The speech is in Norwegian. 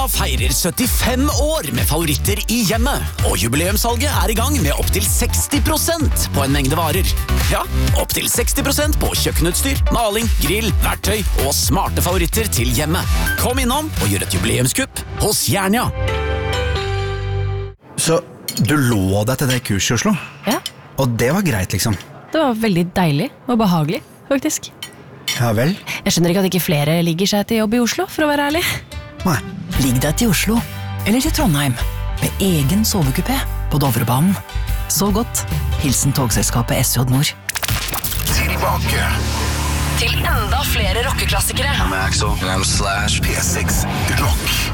Jernia feirer 75 år med favoritter i hjemmet, og jubileumssalget I gang med opp til 60% på en mengde varer. Ja, opp til 60% på kjøkkenutstyr, maling, grill, verktøy og smarte favoritter til hjemmet. Kom innom og gjør et jubileumskupp hos Jernia. Så du lå deg til det kurset I Oslo? Ja. Og det var greit, liksom? Det var veldig deilig og behagelig, faktisk. Ja vel? Jeg skjønner ikke at ikke flere ligger seg til jobb I Oslo, for å være ærlig. Nei. Ligg deg til Oslo, eller til Trondheim, med egen sovekupé på Dovrebanen. Så godt. Hilsen togselskapet SJ Nord. Tilbake. Til enda flere rockeklassikere. I'm Axel. And I'm Slash. P6 Rock.